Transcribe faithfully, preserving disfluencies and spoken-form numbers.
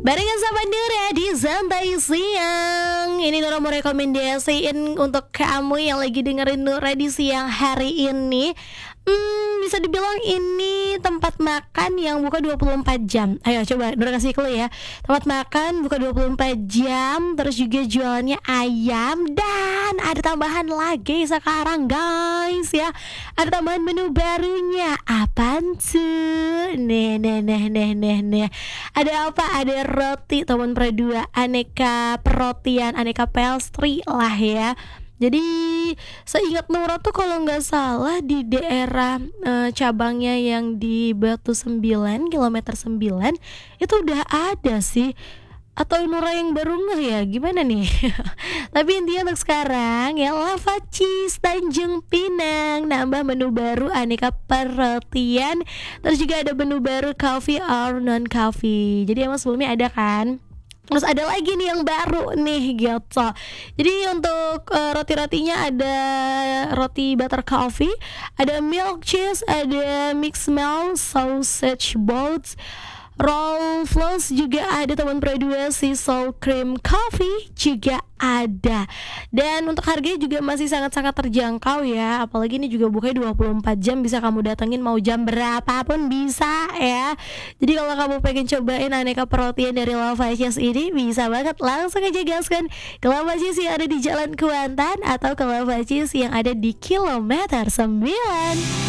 Barengan sama Nura di Santai Siang. Ini Nura mau rekomendasiin untuk kamu yang lagi dengerin Nura di siang hari ini. Hmm, bisa dibilang ini tempat makan yang buka dua puluh empat jam. Ayo coba Nura kasih clue ya. Tempat makan buka dua puluh empat jam. Terus juga jualannya ayam. Dan ada tambahan lagi sekarang guys ya. Ada tambahan menu barunya. Apaan tuh? Nih, nih, nih, nih, nih, nih. Ada apa? Ada roti teman dua, aneka perotian, aneka pastry lah ya. Jadi seingat Nura tuh kalau nggak salah di daerah e, cabangnya yang di Batu Sembilan, kilometer sembilan itu udah ada sih. Atau Nura yang baru ngeh ya, gimana nih? Tapi intinya untuk sekarang ya, Lava Cheese Tanjung Pinang nambah menu baru aneka perotian. Terus juga ada menu baru coffee or non coffee. Jadi emang sebelumnya ada kan? Terus ada lagi nih yang baru nih gitu. Jadi untuk uh, roti-rotinya ada roti butter coffee, ada milk cheese, ada mixed melt, sausage bolts, roll floss juga ada teman pro dua, sea salt cream coffee juga ada. Dan untuk harganya juga masih sangat-sangat terjangkau ya. Apalagi ini juga bukanya dua puluh empat jam, bisa kamu datengin mau jam berapapun bisa ya. Jadi kalau kamu pengen cobain aneka protein dari Lava Cheese ini, bisa banget langsung aja gaskan ke Lava Cheese yang ada di Jalan Kuantan atau ke Lava Cheese yang ada di kilometer sembilan.